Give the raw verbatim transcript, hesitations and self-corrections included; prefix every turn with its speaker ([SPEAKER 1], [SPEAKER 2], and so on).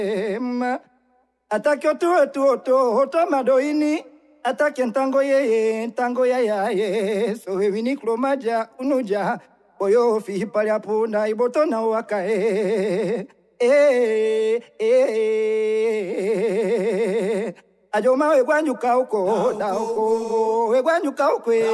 [SPEAKER 1] Atake otu otu otu otu madoini. Atake ntango ye ntango ya ya ye. So wini klomaja unuja. Oyo fi palya punda iboto na waka e. Eh eh. Ajoma we gwanyuka uko da uko we gwanyuka uko.